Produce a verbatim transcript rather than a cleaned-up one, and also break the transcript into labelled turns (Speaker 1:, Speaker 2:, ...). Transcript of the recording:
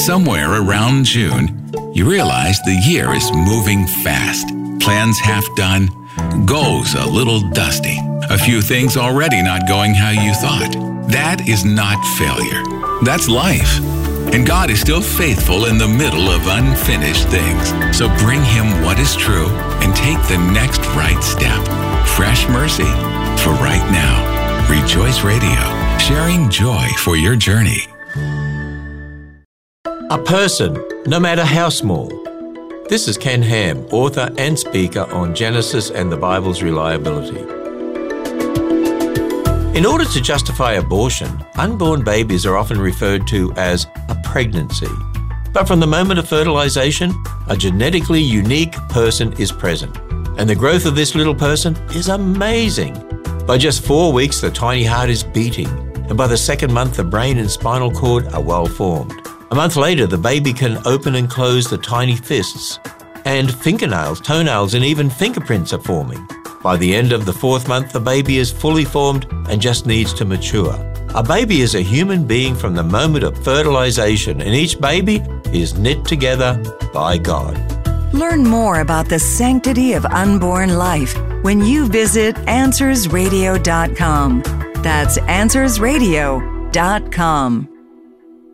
Speaker 1: Somewhere around June, you realize the year is moving fast. Plans half done, goals a little dusty. A few things already not going how you thought. That is not failure. That's life. And God is still faithful in the middle of unfinished things. So bring Him what is true and take the next right step. Fresh mercy for right now. Rejoice Radio, sharing joy for your journey.
Speaker 2: A person, no matter how small. This is Ken Ham, author and speaker on Genesis and the Bible's reliability. In order to justify abortion, unborn babies are often referred to as a pregnancy. But from the moment of fertilization, a genetically unique person is present. And the growth of this little person is amazing. By just four weeks, the tiny heart is beating. And by the second month, the brain and spinal cord are well formed. A month later, the baby can open and close the tiny fists, and fingernails, toenails, and even fingerprints are forming. By the end of the fourth month, the baby is fully formed and just needs to mature. A baby is a human being from the moment of fertilization, and each baby is knit together by God.
Speaker 3: Learn more about the sanctity of unborn life when you visit answers radio dot com. That's answers radio dot com.